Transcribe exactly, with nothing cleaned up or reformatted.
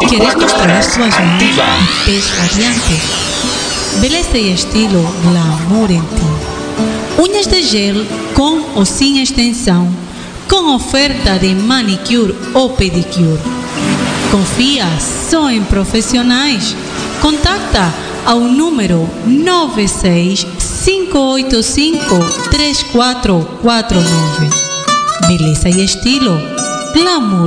Queres mostrar suas mãos e pés radiantes? Beleza e estilo glamour em ti. Unhas de gel com ou sem extensão, com oferta de manicure ou pedicure. Confia só em profissionais. Contacta ao número nove seis cinco oito cinco três quatro quatro nove. Beleza e estilo glamour